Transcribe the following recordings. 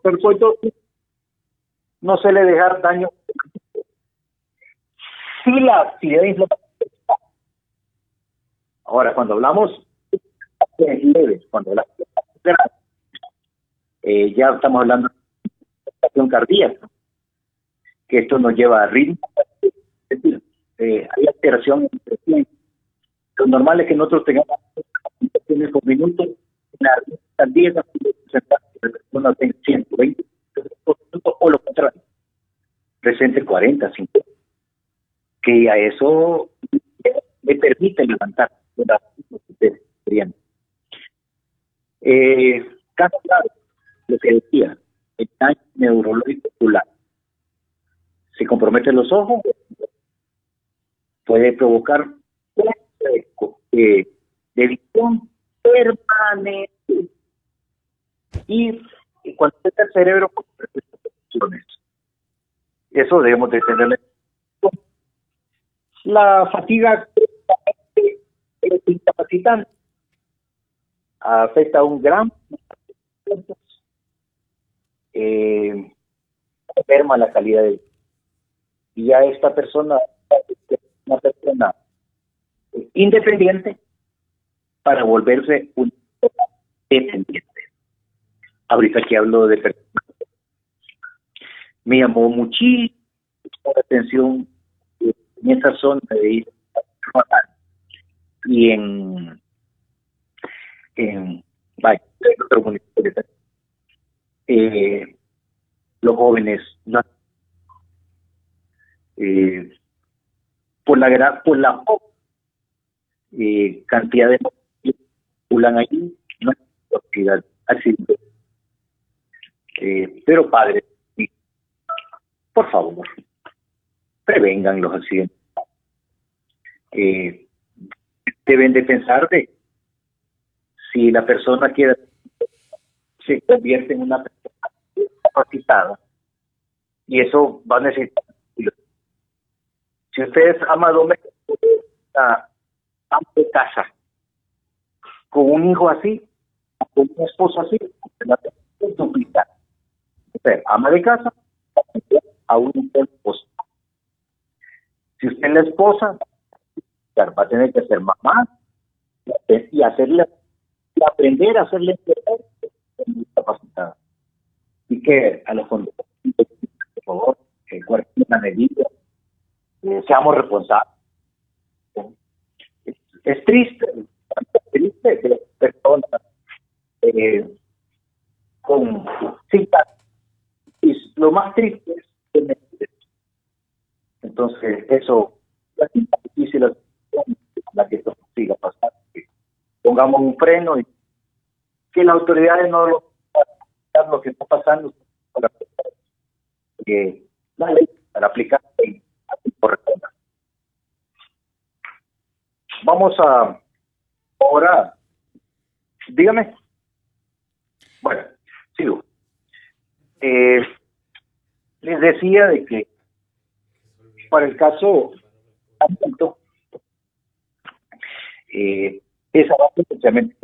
Pero no se le dejar daño. Si la actividad inflamatoria está. Ahora, cuando hablamos de leves, cuando hablamos de grave, ya estamos hablando de acción cardíaca, que esto nos lleva a ritmo, es decir, hay alteración en el crecimiento. Lo normal es que nosotros tengamos contracciones por minuto, la cardíaca la persona tenga 120 por minuto, o lo contrario, presente 40, 50, que a eso le permite levantar caso claro, lo que decía, el daño neurológico ocular. Se comprometen los ojos, puede provocar de visión permanente y cuando está el cerebro con percepciones. Eso debemos de tenerle. La fatiga es incapacitante, afecta a un gran enferma la calidad de vida. Y ya esta persona es una persona independiente para volverse un dependiente. Ahorita que hablo de personas, me llamó muchísimo la atención en esa zona de ir y en otro municipio, los jóvenes por la cantidad de que circulan allí, no hay posibilidad accidente. Pero padres, por favor, prevengan los accidentes. Deben de pensar de si la persona quiere se convierte en una persona capacitada, y eso va a necesitar. Si usted es ama doméstica de casa, con un hijo así, con un esposo así, la es duplicar. Usted ama de casa a un esposo. Si usted es la esposa, va a tener que ser mamá y hacerle y aprender a hacerle entender capacitada. Y que a los conductores, por favor, que cualquier medida, seamos responsables. Es triste que las personas con citas, y lo más triste es que entonces eso la cita difícil la que esto siga pasando, que pongamos un freno y que las autoridades no lo que está pasando que la ley para aplicar correctamente. Vamos a ahora, dígame. Bueno, sigo. Les decía de que para el caso esa base especialmente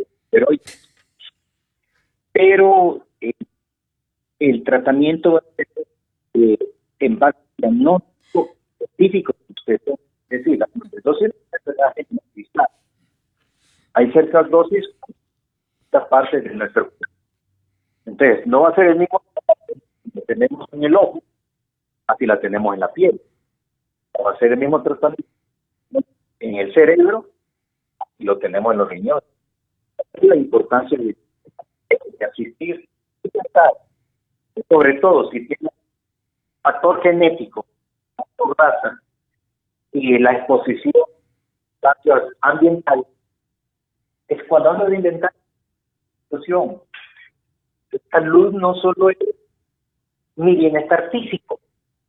pero el tratamiento en base a diagnóstico científico, es decir, las dosis hay ciertas dosis, esta parte de nuestro cuerpo. Entonces, no va a ser el mismo que tenemos en el ojo, así la tenemos en la piel. Va a ser el mismo tratamiento en el cerebro y lo tenemos en los riñones. La importancia de asistir, sobre todo si tiene factor genético, factor raza y la exposición ambiental, es cuando hablo de inventar situación. Salud no solo es mi bienestar físico,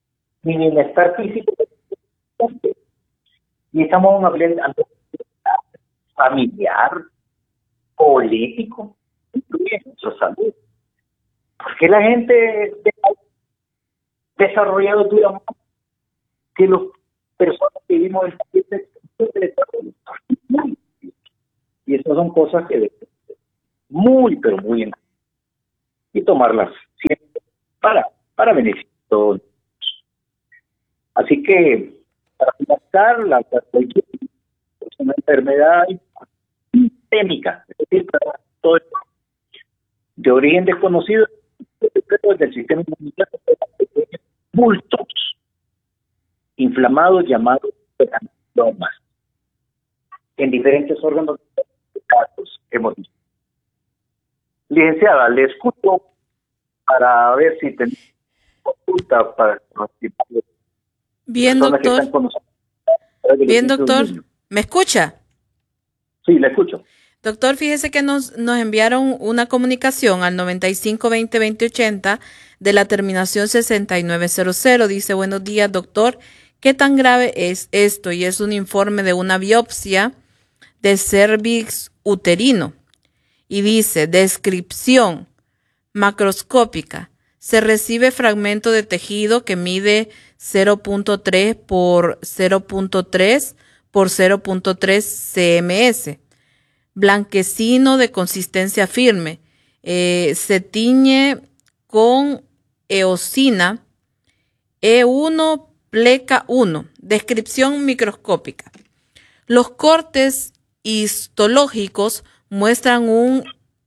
y estamos hablando familiar, político, incluye nuestra salud. Porque la gente desarrollado digamos, que las personas que vivimos en el país, y estas son cosas que muy, pero muy y tomarlas siempre para beneficio de todos. Así que, para finalizar, la cardiología es una enfermedad sistémica, es decir, todo de origen desconocido del sistema inmunitario, bultos inflamados llamados granuliomas en diferentes órganos hemos visto. Licenciada, le escucho para ver si tenemos consulta para participar. Bien, doctor. Bien, doctor. ¿Me escucha? Sí, le escucho. Doctor, fíjese que nos enviaron una comunicación al 9520-2080 de la terminación 6900. Dice, buenos días, doctor. ¿Qué tan grave es esto? Y es un informe de una biopsia de cervix uterino. Y dice, descripción macroscópica. Se recibe fragmento de tejido que mide 0.3 por 0.3 por 0.3 cms. Blanquecino de consistencia firme. Se tiñe con eosina E1 pleca 1. Descripción microscópica. Los cortes histológicos muestran un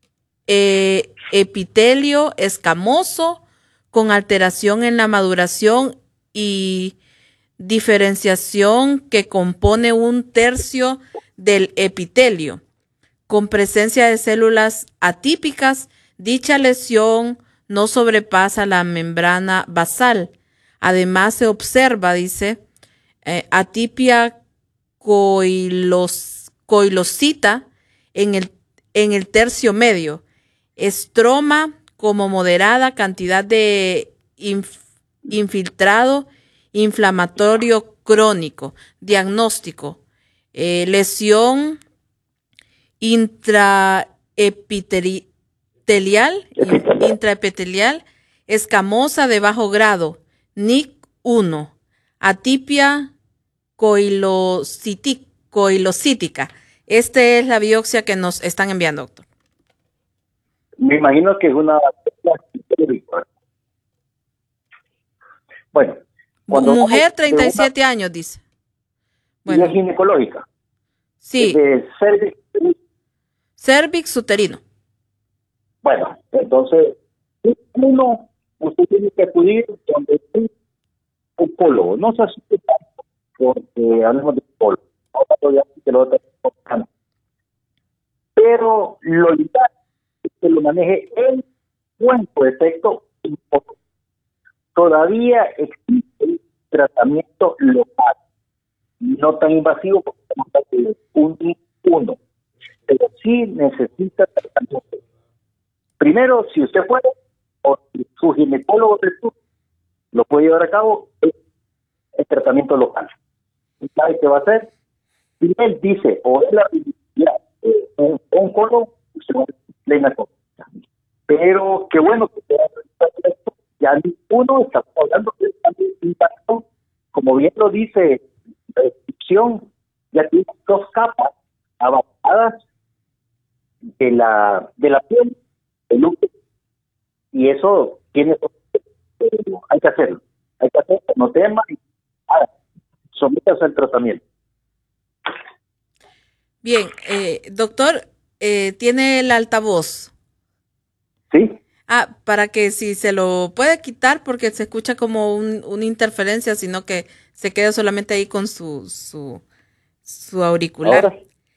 epitelio escamoso con alteración en la maduración y diferenciación que compone un tercio del epitelio. Con presencia de células atípicas, dicha lesión no sobrepasa la membrana basal. Además se observa, dice, atipia coilosita en el tercio medio, estroma como moderada cantidad de infiltrado inflamatorio crónico. Diagnóstico, lesión intraepitelial escamosa de bajo grado, NIC 1, atipia coilocítica. Esta es la biopsia que nos están enviando, doctor. Me imagino que es una... Bueno. Mujer, 37 años, dice. Bueno. ¿Y es ginecológica? Sí. De cervix uterino. Bueno, entonces, uno, usted tiene que acudir donde un oncólogo. No se asuste tanto, porque hablamos de oncólogo. Pero lo ideal es que lo maneje el buen efecto. Todavía existe tratamiento local, no tan invasivo como un uno, pero sí necesita tratamiento. Primero, si usted puede, o si su ginecólogo lo puede llevar a cabo, es el tratamiento local. ¿Sabe qué va a hacer? Si él dice, o es la un oncólogo, usted va a plena cosa. Pero qué bueno que esto. Ya uno está hablando de impacto, como bien lo dice la descripción, ya tiene dos capas avanzadas de la piel, el útero, y eso tiene hay que hacerlo, no tema, sométase al tratamiento. Bien, doctor, ¿tiene el altavoz? Sí. Para que si se lo puede quitar porque se escucha como una interferencia, sino que se quede solamente ahí con su auricular.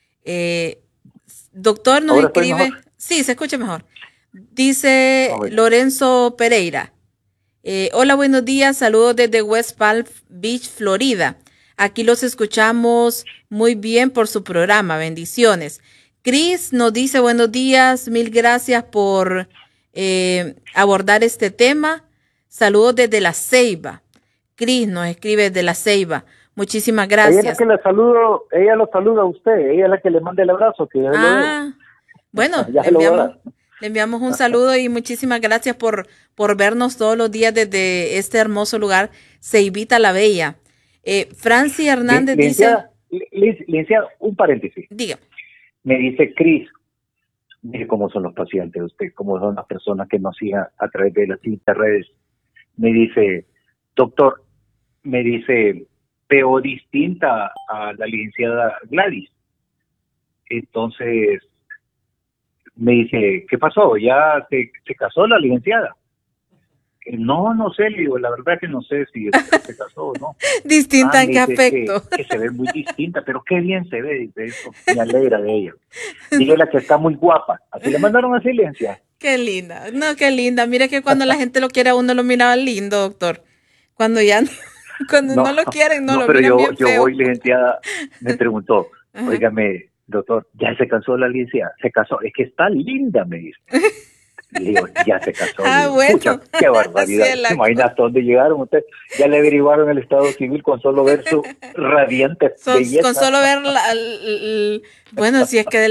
Doctor, nos escribe... Sí, se escucha mejor. Dice Lorenzo Pereira. Hola, buenos días. Saludos desde West Palm Beach, Florida. Aquí los escuchamos muy bien por su programa. Bendiciones. Cris nos dice buenos días. Mil gracias por... abordar este tema. Saludos desde La Ceiba. Cris nos escribe desde La Ceiba. Muchísimas gracias. Ella lo saluda a usted. Ella es la que le manda el abrazo. Que bueno, le enviamos un saludo y muchísimas gracias por vernos todos los días desde este hermoso lugar, Ceibita la Bella. Franci Hernández dice... Licenciada, un paréntesis. Diga. Me dice Cris, mire cómo son los pacientes de usted, cómo son las personas que nos siguen a través de las redes. Me dice, doctor, me dice, pero distinta a la licenciada Gladys. Entonces me dice, ¿qué pasó? ¿Ya se casó la licenciada? No sé, le digo, la verdad que no sé si se casó o no. ¿Distinta en Me qué dice aspecto? que se ve muy distinta, pero qué bien se ve, dice eso, me alegra de ella. Dígale que está muy guapa. Así le mandaron a silencia. Qué linda, no, qué linda. Mire que cuando la gente lo quiere a uno lo miraba lindo, doctor. Cuando ya no, cuando no lo quieren, no lo Pero miran bien yo feo. voy, licenciada, me preguntó, Ajá. óigame, doctor, ¿ya se casó la licenciada? Se casó, es que está linda, me dice. Le digo, ya se casó. Le Ah, digo, bueno. pucha, qué Así barbaridad. es la Imagina cosa. hasta dónde llegaron ustedes. Ya le averiguaron el estado civil con solo ver su radiante Con belleza. solo ver bueno, si es que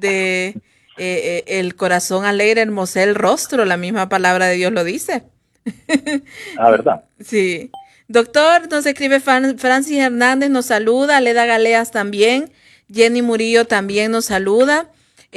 el corazón alegre hermosea el rostro, la misma palabra de Dios lo dice. Ah, ¿verdad? Sí. Doctor, nos escribe Francis Hernández, nos saluda, Leda Galeas también, Jenny Murillo también nos saluda.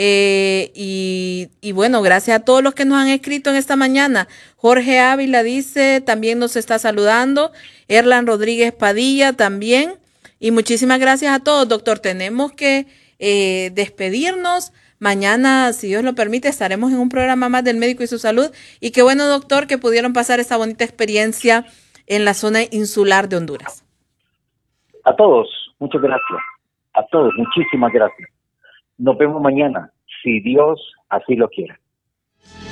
Y bueno, gracias a todos los que nos han escrito en esta mañana. Jorge Ávila dice, también nos está saludando. Erlan Rodríguez Padilla también. Y muchísimas gracias a todos, doctor. Tenemos que despedirnos. Mañana, si Dios lo permite, estaremos en un programa más del Médico y su Salud. Y qué bueno, doctor, que pudieron pasar esta bonita experiencia en la zona insular de Honduras. A todos, muchas gracias. A todos, muchísimas gracias. Nos vemos mañana, si Dios así lo quiere.